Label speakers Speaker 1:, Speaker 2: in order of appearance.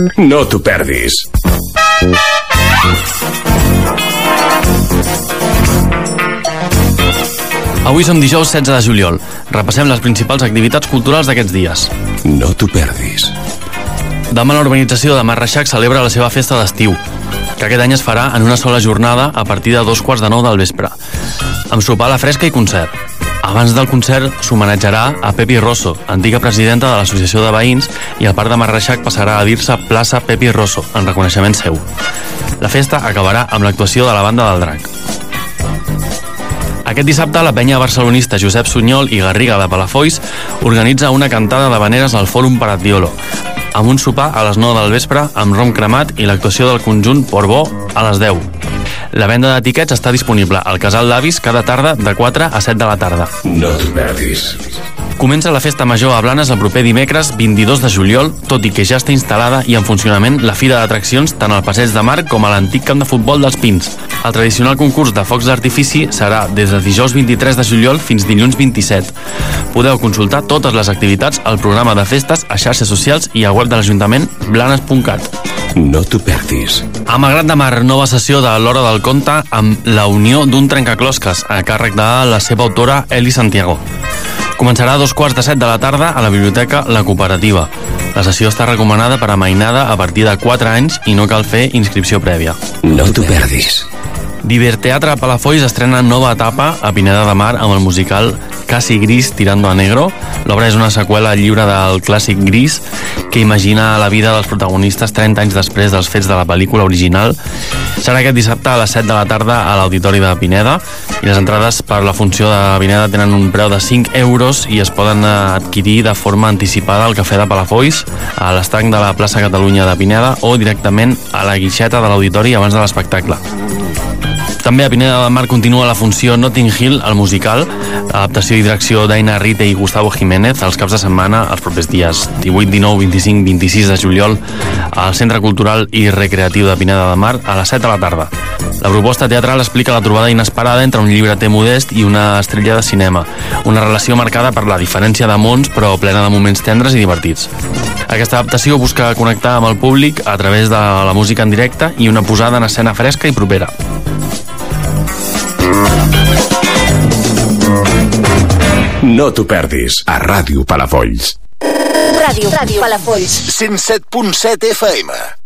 Speaker 1: No t'ho perdis.
Speaker 2: Avui som dijous 16 de juliol. Repassem les principals activitats culturals d'aquests dies.
Speaker 1: No t'ho perdis.
Speaker 2: Demà l'urbanització de Marreixac celebra la seva festa d'estiu, que aquest any es farà en una sola jornada a partir de 2:45 del vespre, amb sopar a la fresca i concert. Abans del concert s'homenatjarà a Pepi Rosso, antiga presidenta de l'Associació de Veïns, i el parc de Marreixac passarà a dir-se plaça Pepi Rosso, en reconeixement seu. La festa acabarà amb l'actuació de la banda del Drac. Aquest dissabte, la penya barcelonista Josep Sunyol i Garriga de Palafolls organitza una cantada d'havaneres al Fòrum Paratdiolo, amb un sopar a les 9 del vespre amb rom cremat i l'actuació del conjunt Portbó a les 10. La venda d'etiquets està disponible al Casal d'Avis cada tarda de 4 a 7 de la tarda.
Speaker 1: No t'ho perdis.
Speaker 2: Comença la festa major a Blanes el proper dimecres 22 de juliol, tot i que ja està instal·lada i en funcionament la fira d'atraccions tant al Passeig de Mar com a l'antic camp de futbol dels Pins. El tradicional concurs de focs d'artifici serà des de dijous 23 de juliol fins dilluns 27. Podeu consultar totes les activitats al programa de festes a xarxes socials i al web de l'Ajuntament blanes.cat.
Speaker 1: No t'ho perdis.
Speaker 2: A Malgrat de Mar, nova sessió de l'Hora del Conte amb la unió d'un trencaclosques a càrrec de la seva autora Eli Santiago. Començarà a 2:45 de la tarda a la biblioteca La Cooperativa. La sessió està recomanada per a mainada a partir de 4 anys i no cal fer inscripció prèvia.
Speaker 1: No t'ho perdis.
Speaker 2: Diverteatre Palafolls estrena nova etapa a Pineda de Mar amb el musical Casi Gris tirando a negro. L'obra és una seqüela lliure del clàssic Gris que imagina la vida dels protagonistes 30 anys després dels fets de la pel·lícula original. Serà aquest dissabte a les 7 de la tarda a l'Auditori de Pineda i les entrades per la funció de Pineda tenen un preu de 5 euros i es poden adquirir de forma anticipada al Cafè de Palafolls, a l'estanc de la plaça Catalunya de Pineda o directament a la guixeta de l'Auditori abans de l'espectacle. També a Pineda de Mar continua la funció Notting Hill, el musical, adaptació i direcció d'Aina Rite i Gustavo Jiménez, els caps de setmana, els propers dies 18, 19, 25, 26 de juliol, al Centre Cultural i Recreatiu de Pineda de Mar a les 7 de la tarda. La proposta teatral explica la trobada inesperada entre un llibreter modest i una estrella de cinema, una relació marcada per la diferència de mons, però plena de moments tendres i divertits. Aquesta adaptació busca connectar amb el públic a través de la música en directe i una posada en escena fresca i propera.
Speaker 1: No t'ho perdis. A Ràdio Palafolls.
Speaker 3: Ràdio Palafolls.
Speaker 1: 107.7 FM.